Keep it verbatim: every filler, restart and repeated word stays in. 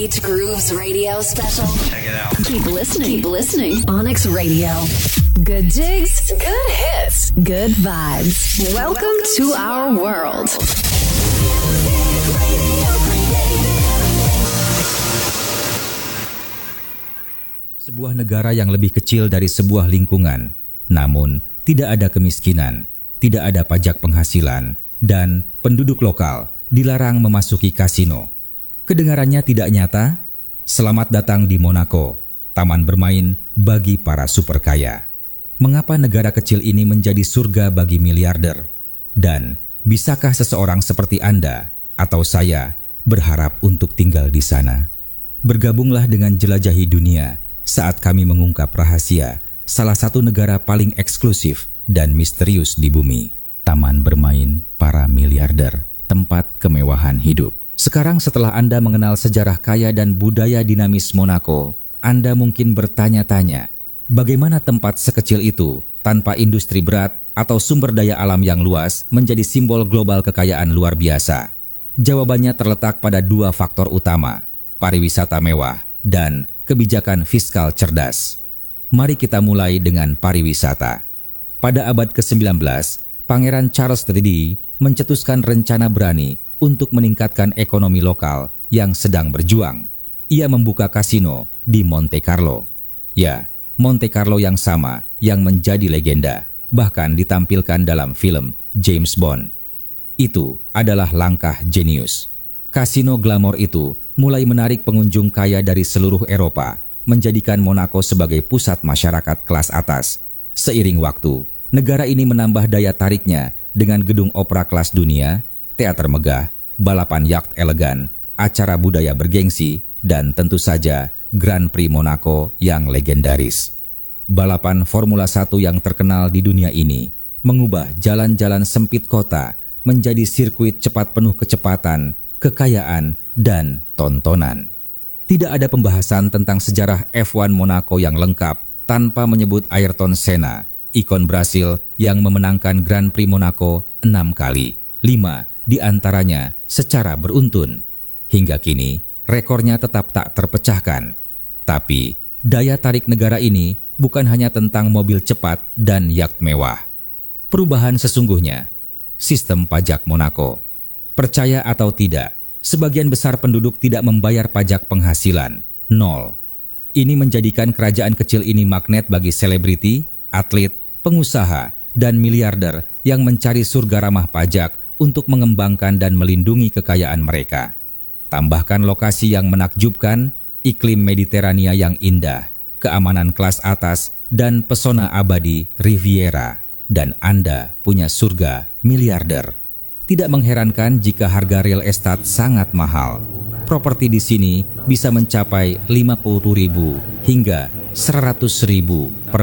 Beach Grooves Radio Special. Check it out. Keep listening. Keep listening. Onyx Radio. Good jigs, good hits, good vibes. Welcome to our world. Sebuah negara yang lebih kecil dari sebuah lingkungan, namun tidak ada kemiskinan, tidak ada pajak penghasilan, dan penduduk lokal dilarang memasuki kasino. Kedengarannya tidak nyata? Selamat datang di Monaco, taman bermain bagi para super kaya. Mengapa negara kecil ini menjadi surga bagi miliarder? Dan bisakah seseorang seperti Anda atau saya berharap untuk tinggal di sana? Bergabunglah dengan Jelajahi Dunia saat kami mengungkap rahasia salah satu negara paling eksklusif dan misterius di bumi. Taman bermain para miliarder, tempat kemewahan hidup. Sekarang setelah Anda mengenal sejarah kaya dan budaya dinamis Monaco, Anda mungkin bertanya-tanya, bagaimana tempat sekecil itu tanpa industri berat atau sumber daya alam yang luas menjadi simbol global kekayaan luar biasa? Jawabannya terletak pada dua faktor utama, pariwisata mewah dan kebijakan fiskal cerdas. Mari kita mulai dengan pariwisata. Pada abad kesembilan belas, Pangeran Charles tertiga mencetuskan rencana berani untuk meningkatkan ekonomi lokal yang sedang berjuang. Ia membuka kasino di Monte Carlo. Ya, Monte Carlo yang sama yang menjadi legenda, bahkan ditampilkan dalam film James Bond. Itu adalah langkah jenius. Kasino glamor itu mulai menarik pengunjung kaya dari seluruh Eropa, menjadikan Monaco sebagai pusat masyarakat kelas atas. Seiring waktu, negara ini menambah daya tariknya dengan gedung opera kelas dunia, teater megah, balapan yacht elegan, acara budaya bergengsi, dan tentu saja Grand Prix Monaco yang legendaris. Balapan Formula satu yang terkenal di dunia ini mengubah jalan-jalan sempit kota menjadi sirkuit cepat penuh kecepatan, kekayaan, dan tontonan. Tidak ada pembahasan tentang sejarah F satu Monaco yang lengkap tanpa menyebut Ayrton Senna, ikon Brasil yang memenangkan Grand Prix Monaco enam kali, lima di antaranya secara beruntun. Hingga kini, rekornya tetap tak terpecahkan. Tapi, daya tarik negara ini bukan hanya tentang mobil cepat dan yacht mewah. Perubahan sesungguhnya, sistem pajak Monaco. Percaya atau tidak, sebagian besar penduduk tidak membayar pajak penghasilan, nol. Ini menjadikan kerajaan kecil ini magnet bagi selebriti, atlet, pengusaha, dan miliarder yang mencari surga ramah pajak untuk mengembangkan dan melindungi kekayaan mereka. Tambahkan lokasi yang menakjubkan, iklim Mediterania yang indah, keamanan kelas atas, dan pesona abadi Riviera, dan Anda punya surga miliarder. Tidak mengherankan jika harga real estate sangat mahal. Properti di sini bisa mencapai lima puluh ribu hingga seratus ribu per